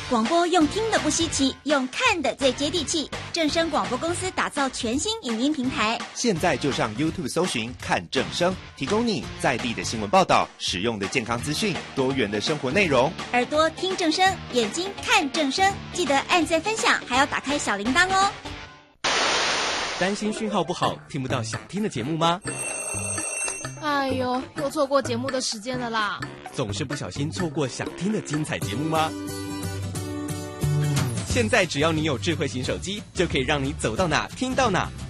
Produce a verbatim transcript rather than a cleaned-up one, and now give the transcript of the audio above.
广播用听的不稀奇，用看的最接地气。正声广播公司打造全新影音平台， 现在就上 YouTube 搜寻看正声，提供你在地的新闻报道、实用的健康资讯、多元的生活内容。 耳朵听正声，眼睛看正声，记得按赞分享，还要打开小铃铛哦。 担心讯号不好，听不到想听的节目吗？ 哎呦，又错过节目的时间了啦！ 总是不小心错过想听的精彩节目吗？现在只要你有智慧型手机，就可以让你走到哪听到哪，